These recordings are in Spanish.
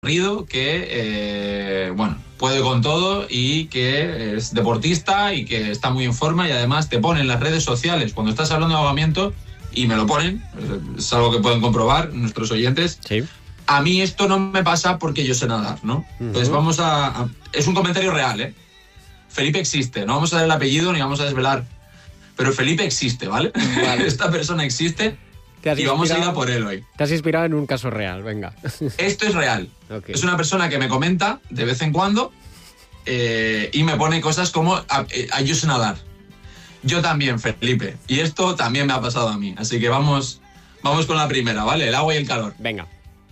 aguerrido, que puede con todo y que es deportista y que está muy en forma, y además te pone en las redes sociales cuando estás hablando de ahogamiento, y me lo ponen, es algo que pueden comprobar nuestros oyentes. Sí. A mí esto no me pasa porque yo sé nadar, ¿no? Entonces vamos a... Es un comentario real, ¿eh? Felipe existe, no vamos a dar el apellido ni vamos a desvelar, pero Felipe existe, ¿vale? Esta persona existe y vamos a ir a por él hoy. Te has inspirado en un caso real, venga. Esto es real. Okay. Es una persona que me comenta de vez en cuando y me pone cosas como yo sé nadar. Yo también, Felipe. Y esto también me ha pasado a mí. Así que vamos con la primera, ¿vale? El agua y el calor. Venga.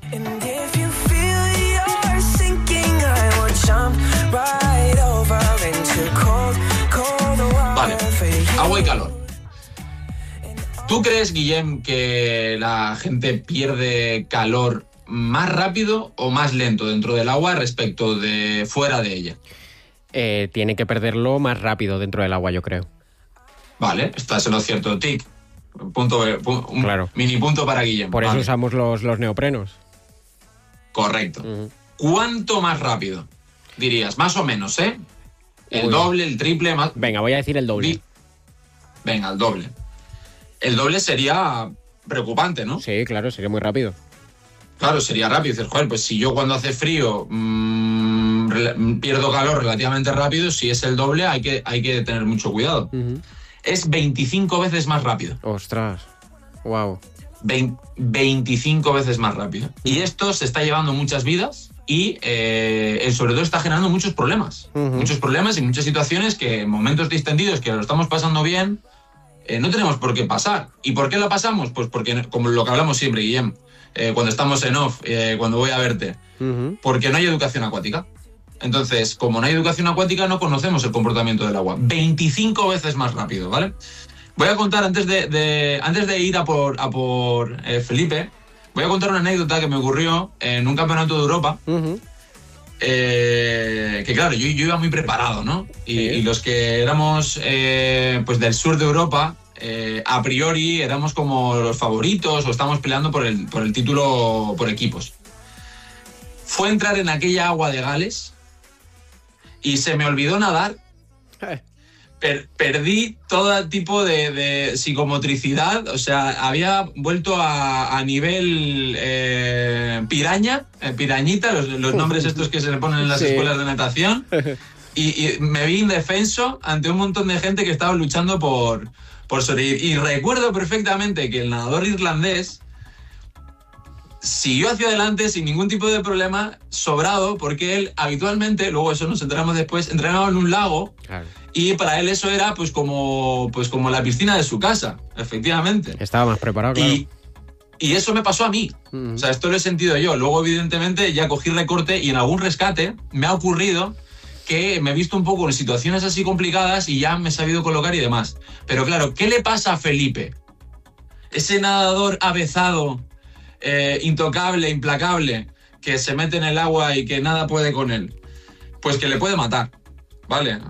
Vale, agua y calor. ¿Tú crees, Guillem, que la gente pierde calor más rápido o más lento dentro del agua respecto de fuera de ella? Tiene que perderlo más rápido dentro del agua, yo creo. Vale, estás en lo cierto, tic. Claro. Mini punto para Guillem. Por eso usamos los neoprenos. Correcto. ¿Cuánto más rápido? Dirías, más o menos, ¿eh? El doble, el triple, más... Venga, voy a decir el doble. Venga, el doble. El doble sería preocupante, ¿no? Sí, claro, sería muy rápido. Claro, sería rápido. Dices, joder, pues si yo cuando hace frío pierdo calor relativamente rápido, si es el doble hay que tener mucho cuidado. Es 25 veces más rápido. Ostras, wow. 25 veces más rápido. Y esto se está llevando muchas vidas y sobre todo está generando muchos problemas. Muchos problemas y muchas situaciones que en momentos distendidos que lo estamos pasando bien, no tenemos por qué pasar. ¿Y por qué lo pasamos? Pues porque, como lo que hablamos siempre, Guillem, cuando estamos en off, cuando voy a verte, porque no hay educación acuática. Entonces, como no hay educación acuática, no conocemos el comportamiento del agua. 25 veces más rápido, ¿vale? Voy a contar, antes de ir a por Felipe, voy a contar una anécdota que me ocurrió en un campeonato de Europa. Que claro, yo iba muy preparado, ¿no? Y los que éramos pues del sur de Europa, a priori éramos como los favoritos o estábamos peleando por el título por equipos. Fue entrar en aquella agua de Gales y se me olvidó nadar. Perdí todo tipo de psicomotricidad, o sea, había vuelto a nivel pirañita, los nombres estos que se le ponen en las escuelas de natación, y me vi indefenso ante un montón de gente que estaba luchando por sobrevivir. Y recuerdo perfectamente que el nadador irlandés siguió hacia adelante sin ningún tipo de problema, sobrado, porque él habitualmente, luego eso nos enteramos después, entrenaba en un lago. Claro. Y para él eso era pues como la piscina de su casa, efectivamente. Estaba más preparado, claro. Y eso me pasó a mí. O sea, esto lo he sentido yo. Luego, evidentemente, ya cogí recorte y en algún rescate me ha ocurrido que me he visto un poco en situaciones así complicadas y ya me he sabido colocar y demás. Pero claro, ¿qué le pasa a Felipe? Ese nadador avezado, intocable, implacable, que se mete en el agua y que nada puede con él. Pues que le puede matar, ¿vale?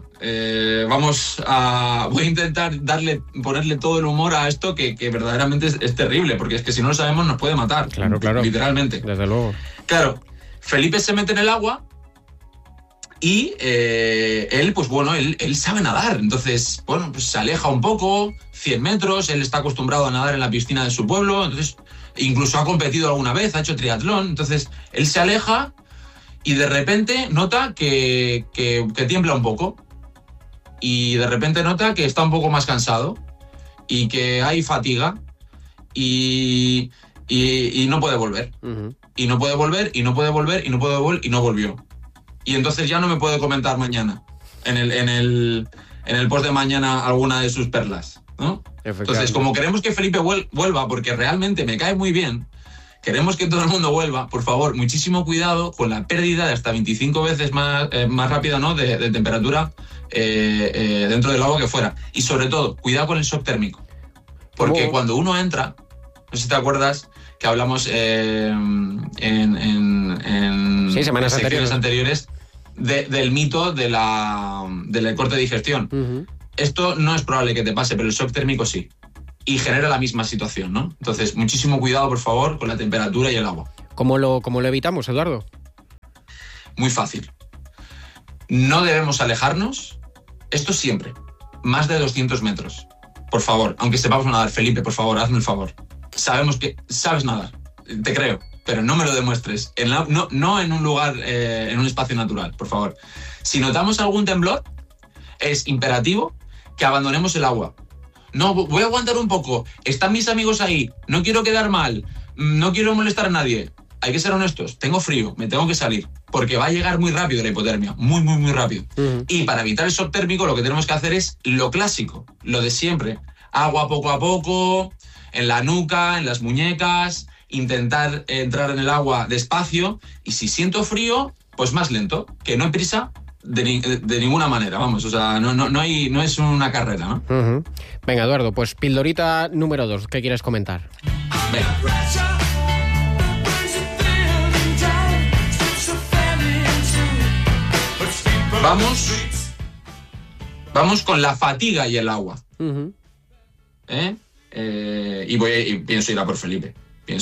Voy a intentar ponerle todo el humor a esto que verdaderamente es terrible, porque es que si no lo sabemos nos puede matar. Claro. Literalmente. Desde luego. Claro, Felipe se mete en el agua y él, pues bueno, él sabe nadar. Entonces, bueno, pues se aleja un poco, 100 metros, él está acostumbrado a nadar en la piscina de su pueblo, entonces incluso ha competido alguna vez, ha hecho triatlón, entonces él se aleja y de repente nota que tiembla un poco. Y de repente nota que está un poco más cansado y que hay fatiga y no puede volver. Y no puede volver, y no puede volver, y no puede volver, y no volvió. Y entonces ya no me puede comentar mañana, en el post de mañana, alguna de sus perlas, ¿no? Entonces, como queremos que Felipe vuelva, porque realmente me cae muy bien, queremos que todo el mundo vuelva, por favor, muchísimo cuidado con la pérdida de hasta 25 veces más rápida, ¿no? de temperatura dentro del agua que fuera. Y sobre todo, cuidado con el shock térmico. Porque cuando uno entra, no sé si te acuerdas que hablamos en semanas anteriores del mito del corte de digestión. Esto no es probable que te pase, pero el shock térmico sí. Y genera la misma situación, ¿no? Entonces, muchísimo cuidado, por favor, con la temperatura y el agua. ¿Cómo lo evitamos, Eduardo? Muy fácil. No debemos alejarnos, esto siempre, más de 200 metros. Por favor, aunque sepamos nadar, Felipe, por favor, hazme el favor. Sabemos que sabes nadar, te creo, pero no me lo demuestres. No en un lugar, en un espacio natural, por favor. Si notamos algún temblor, es imperativo que abandonemos el agua. No, voy a aguantar un poco, están mis amigos ahí, no quiero quedar mal, no quiero molestar a nadie. Hay que ser honestos, tengo frío, me tengo que salir, porque va a llegar muy rápido la hipotermia, muy, muy, muy rápido. Y para evitar el shock térmico lo que tenemos que hacer es lo clásico, lo de siempre. Agua poco a poco, en la nuca, en las muñecas, intentar entrar en el agua despacio, y si siento frío, pues más lento, que no hay prisa de ninguna manera, vamos, o sea, no es una carrera, ¿no? Venga, Eduardo, pues pildorita número 2, ¿qué quieres comentar? Venga. Vamos con la fatiga y el agua. Y pienso ir a por Felipe.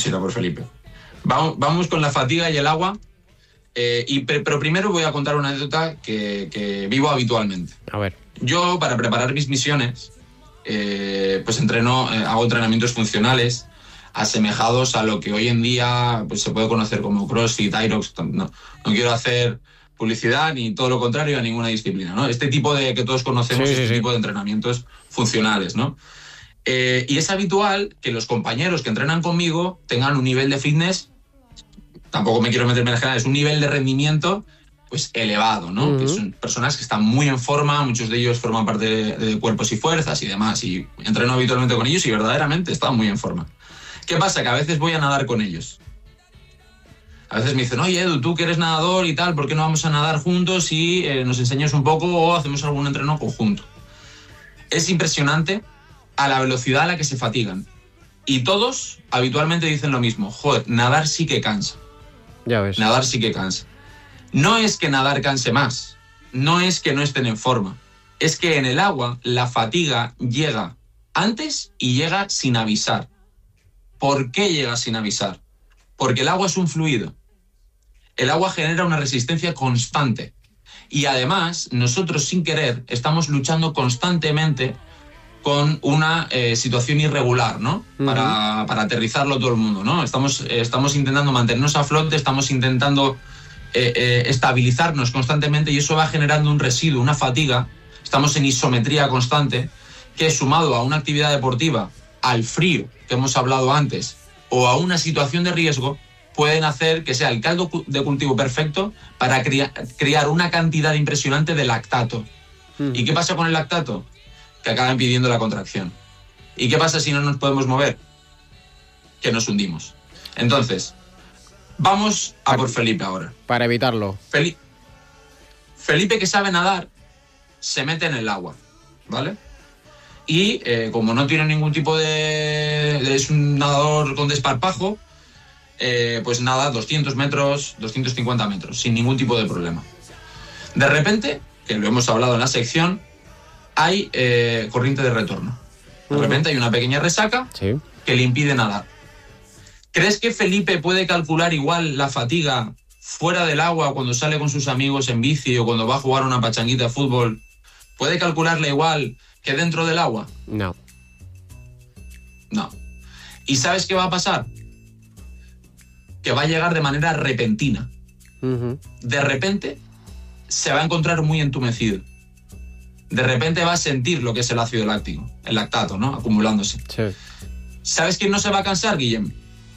Vamos con la fatiga y el agua. Pero primero voy a contar una anécdota que vivo habitualmente. A ver. Yo, para preparar mis misiones, pues hago entrenamientos funcionales asemejados a lo que hoy en día pues, se puede conocer como CrossFit, Irox. No quiero hacer publicidad ni todo lo contrario a ninguna disciplina, ¿no? Este tipo de que todos conocemos, tipo de entrenamientos funcionales, ¿no? Y es habitual que los compañeros que entrenan conmigo tengan un nivel de fitness, tampoco me quiero meterme en general, es un nivel de rendimiento pues elevado, ¿no? Que son personas que están muy en forma, muchos de ellos forman parte de Cuerpos y Fuerzas y demás, y entreno habitualmente con ellos y verdaderamente están muy en forma. ¿Qué pasa? Que a veces voy a nadar con ellos. A veces me dicen, oye, Edu, tú que eres nadador y tal, ¿por qué no vamos a nadar juntos y nos enseñas un poco o hacemos algún entreno conjunto? Es impresionante a la velocidad a la que se fatigan. Y todos habitualmente dicen lo mismo. Joder, nadar sí que cansa. Ya ves. Nadar sí que cansa. No es que nadar canse más. No es que no estén en forma. Es que en el agua la fatiga llega antes y llega sin avisar. ¿Por qué llega sin avisar? Porque el agua es un fluido. El agua genera una resistencia constante. Y además, nosotros sin querer estamos luchando constantemente con una situación irregular, ¿no? Para aterrizarlo todo el mundo, ¿no? Estamos intentando mantenernos a flote, estamos intentando estabilizarnos constantemente y eso va generando un residuo, una fatiga. Estamos en isometría constante que, sumado a una actividad deportiva, al frío que hemos hablado antes, o a una situación de riesgo, pueden hacer que sea el caldo de cultivo perfecto para crear una cantidad impresionante de lactato. ¿Y qué pasa con el lactato? Que acaba impidiendo la contracción. ¿Y qué pasa si no nos podemos mover? Que nos hundimos. Entonces, vamos a por Felipe ahora. Para evitarlo. Felipe, que sabe nadar, se mete en el agua, ¿vale? Y como no tiene ningún tipo es un nadador con desparpajo, pues nada 200 metros, 250 metros, sin ningún tipo de problema. De repente, que lo hemos hablado en la sección, hay corriente de retorno. De repente hay una pequeña resaca que le impide nadar. ¿Crees que Felipe puede calcular igual la fatiga fuera del agua cuando sale con sus amigos en bici o cuando va a jugar una pachanguita de fútbol? ¿Puede calcularla igual que dentro del agua? No. ¿Y sabes qué va a pasar? Que va a llegar de manera repentina. De repente se va a encontrar muy entumecido. De repente va a sentir lo que es el ácido láctico, el lactato, ¿no? Acumulándose. Sí. ¿Sabes quién no se va a cansar, Guillem?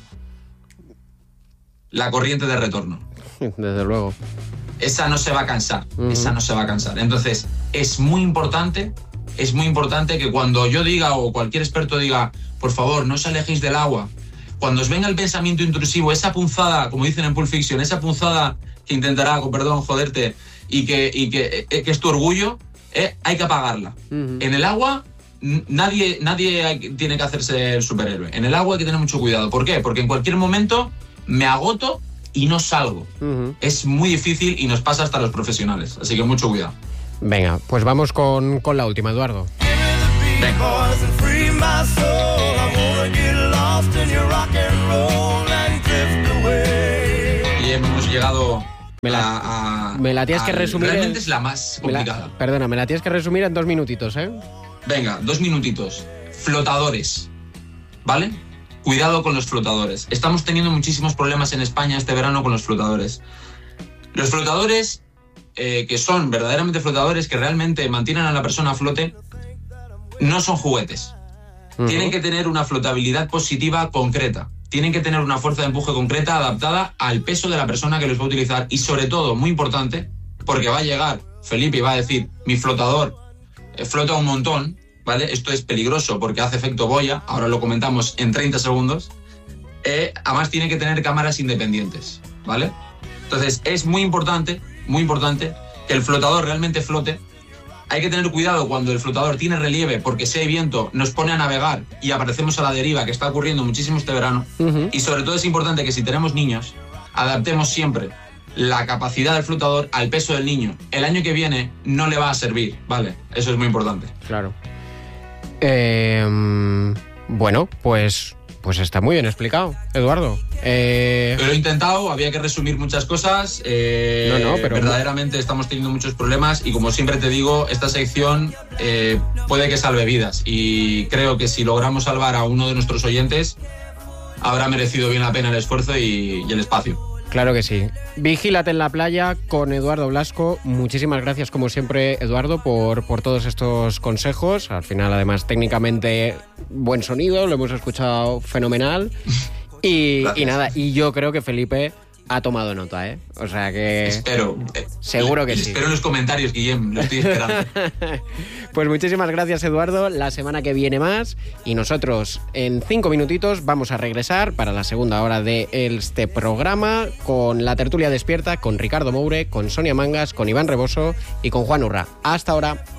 La corriente de retorno. Desde luego. Esa no se va a cansar. Esa no se va a cansar. Entonces, es muy importante que cuando yo diga o cualquier experto diga, por favor, no os alejéis del agua, cuando os venga el pensamiento intrusivo, esa punzada, como dicen en Pulp Fiction, esa punzada que intentará, con perdón, joderte y que es tu orgullo, hay que apagarla. En el agua, nadie tiene que hacerse el superhéroe. En el agua hay que tener mucho cuidado. ¿Por qué? Porque en cualquier momento me agoto y no salgo. Es muy difícil y nos pasa hasta a los profesionales. Así que mucho cuidado. Venga, pues vamos con la última, Eduardo. Venga. Y hemos llegado Me la tienes que resumir. Realmente es la más complicada. Perdona, me la tienes que resumir en 2 minutitos, ¿eh? Venga, 2 minutitos. Flotadores, ¿vale? Cuidado con los flotadores. Estamos teniendo muchísimos problemas en España este verano con los flotadores. Los flotadores, que son verdaderamente flotadores, que realmente mantienen a la persona a flote, no son juguetes. Tienen que tener una flotabilidad positiva concreta. Tienen que tener una fuerza de empuje concreta adaptada al peso de la persona que los va a utilizar. Y sobre todo, muy importante, porque va a llegar Felipe y va a decir, mi flotador flota un montón, ¿vale? Esto es peligroso porque hace efecto boya, ahora lo comentamos en 30 segundos. Además tiene que tener cámaras independientes, ¿vale? Entonces es muy importante que el flotador realmente flote. Hay que tener cuidado cuando el flotador tiene relieve, porque si hay viento nos pone a navegar y aparecemos a la deriva, que está ocurriendo muchísimo este verano. Y sobre todo es importante que si tenemos niños, adaptemos siempre la capacidad del flotador al peso del niño. El año que viene no le va a servir, ¿vale? Eso es muy importante. Claro. Bueno, pues está muy bien explicado, Eduardo. Lo he intentado, había que resumir muchas cosas. Pero verdaderamente estamos teniendo muchos problemas y como siempre te digo, esta sección puede que salve vidas y creo que si logramos salvar a uno de nuestros oyentes habrá merecido bien la pena el esfuerzo y el espacio. Claro que sí. Vigílate en la playa con Eduardo Blasco. Muchísimas gracias, como siempre, Eduardo, por todos estos consejos. Al final, además, técnicamente, buen sonido, lo hemos escuchado fenomenal. Y nada, y yo creo que Felipe ha tomado nota, ¿eh? O sea que... Espero. Seguro que sí. Espero en los comentarios, Guillem, lo estoy esperando. Pues muchísimas gracias, Eduardo. La semana que viene más. Y nosotros, en 5 minutitos, vamos a regresar para la segunda hora de este programa con la tertulia despierta, con Ricardo Moure, con Sonia Mangas, con Iván Reboso y con Juan Urra. Hasta ahora.